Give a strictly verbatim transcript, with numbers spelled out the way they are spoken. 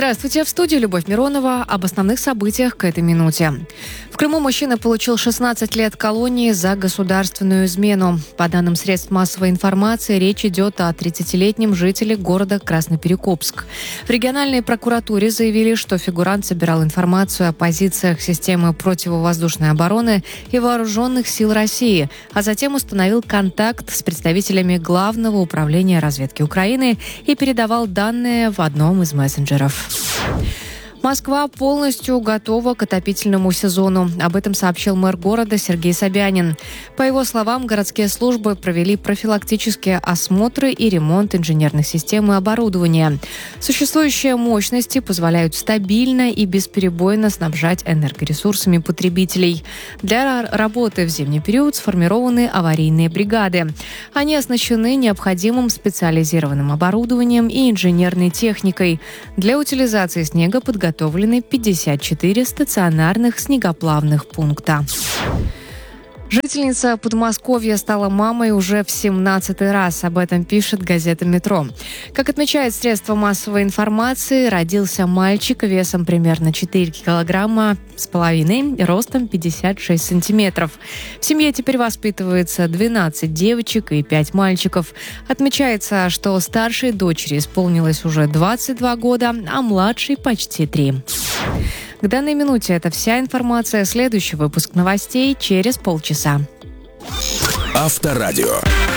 Здравствуйте, в студии Любовь Миронова. Об основных событиях к этой минуте. В Крыму мужчина получил шестнадцать лет колонии за государственную измену. По данным средств массовой информации, речь идет о тридцатилетнем жителе города Красноперекопск. В региональной прокуратуре заявили, что фигурант собирал информацию о позициях системы противовоздушной обороны и вооруженных сил России, а затем установил контакт с представителями Главного управления разведки Украины и передавал данные в одном из мессенджеров. Москва полностью готова к отопительному сезону. Об этом сообщил мэр города Сергей Собянин. По его словам, городские службы провели профилактические осмотры и ремонт инженерных систем и оборудования. Существующие мощности позволяют стабильно и бесперебойно снабжать энергоресурсами потребителей. Для работы в зимний период сформированы аварийные бригады. Они оснащены необходимым специализированным оборудованием и инженерной техникой. Для утилизации снега подготовлены Подготовлены пятьдесят четыре стационарных снегоплавных пункта. Жительница Подмосковья стала мамой уже в семнадцатый раз. Об этом пишет газета «Метро». Как отмечает средство массовой информации, родился мальчик весом примерно четыре килограмма с половиной, ростом пятьдесят шесть сантиметров. В семье теперь воспитывается двенадцать девочек и пять мальчиков. Отмечается, что старшей дочери исполнилось уже двадцать два года, а младшей почти три. К данной минуте это вся информация. Следующий выпуск новостей через полчаса. Авторадио.